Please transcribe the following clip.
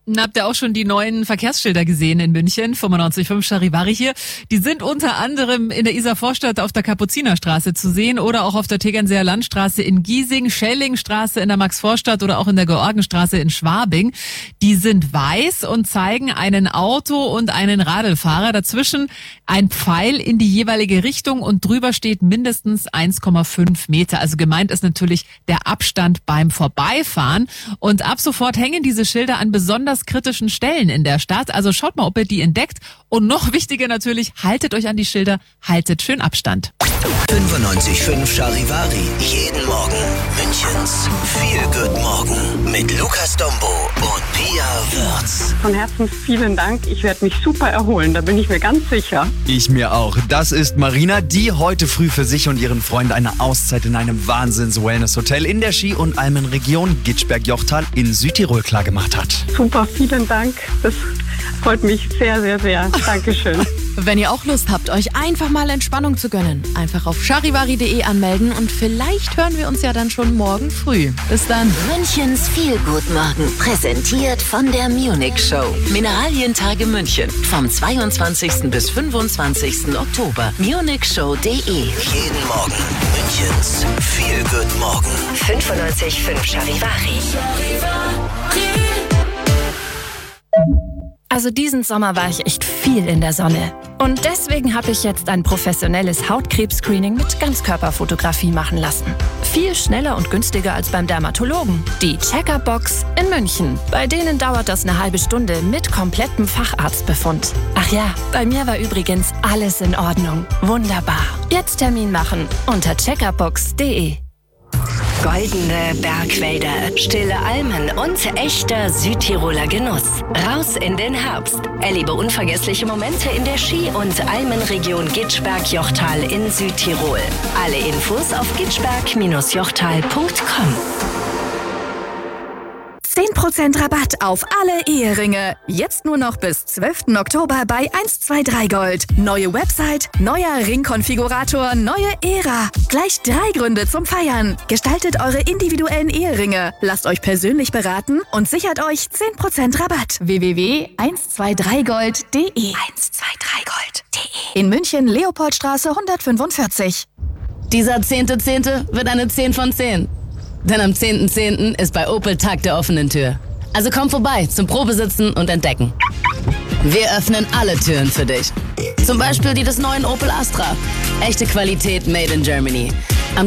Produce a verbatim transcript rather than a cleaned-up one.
Habt ihr auch schon die neuen Verkehrsschilder gesehen in München? fünfundneunzig Komma fünf Charivari hier. Die sind unter anderem in der Isar-Vorstadt auf der Kapuzinerstraße zu sehen oder auch auf der Tegernseer Landstraße in Giesing, Schellingstraße in der Max-Vorstadt oder auch in der Georgenstraße in Schwabing. Die sind weiß und zeigen einen Auto- und einen Radlfahrer. Dazwischen ein Pfeil in die jeweilige Richtung und drüber steht mindestens eins Komma fünf Meter. Also gemeint ist natürlich der Abstand beim Vorbeifahren. Und ab sofort hängen diese Schilder an besonders kritischen Stellen in der Stadt. Also schaut mal, ob ihr die entdeckt. Und noch wichtiger natürlich, haltet euch an die Schilder, haltet schön Abstand. fünfundneunzig Komma fünf Charivari. Jeden Morgen Münchens Feel Good Morgen mit Lukas Dombo und Pia Wörz. Von Herzen vielen Dank. Ich werde mich super erholen, da bin ich mir ganz sicher. Ich mir auch. Das ist Marina, die heute früh für sich und ihren Freund eine Auszeit in einem Wahnsinns-Wellness-Hotel in der Ski- und Almenregion Gitschberg-Jochtal in Südtirol klargemacht hat. Super, vielen Dank. Das freut mich sehr, sehr, sehr. Dankeschön. Wenn ihr auch Lust habt, euch einfach mal Entspannung zu gönnen, einfach auf charivari punkt de anmelden und vielleicht hören wir uns ja dann schon morgen früh. Bis dann. Münchens Feel Good Morgen, präsentiert von der Munich Show. Mineralientage München vom zweiundzwanzigsten bis fünfundzwanzigsten Oktober. munich show punkt de. Jeden Morgen Münchens Feel Good Morgen. fünfundneunzig Komma fünf Charivari. Also diesen Sommer war ich echt viel in der Sonne. Und deswegen habe ich jetzt ein professionelles Hautkrebs-Screening mit Ganzkörperfotografie machen lassen. Viel schneller und günstiger als beim Dermatologen. Die Checker-Box in München. Bei denen dauert das eine halbe Stunde mit komplettem Facharztbefund. Ach ja, bei mir war übrigens alles in Ordnung. Wunderbar. Jetzt Termin machen unter checkerbox punkt de. Goldene Bergwälder, stille Almen und echter Südtiroler Genuss. Raus in den Herbst. Erlebe unvergessliche Momente in der Ski- und Almenregion Gitschberg-Jochtal in Südtirol. Alle Infos auf gitschberg Bindestrich jochtal punkt com. zehn Prozent Rabatt auf alle Eheringe. Jetzt nur noch bis zwölften Oktober bei eins zwei drei Gold. Neue Website, neuer Ringkonfigurator, neue Ära. Gleich drei Gründe zum Feiern. Gestaltet eure individuellen Eheringe. Lasst euch persönlich beraten und sichert euch zehn Prozent Rabatt. w w w punkt eins zwei drei gold punkt de eins zwei drei gold punkt de. In München, Leopoldstraße hundertfünfundvierzig. Dieser zehnte zehnte wird eine zehn von zehn. Denn am zehnten zehnten ist bei Opel Tag der offenen Tür. Also komm vorbei zum Probesitzen und Entdecken. Wir öffnen alle Türen für dich. Zum Beispiel die des neuen Opel Astra. Echte Qualität made in Germany.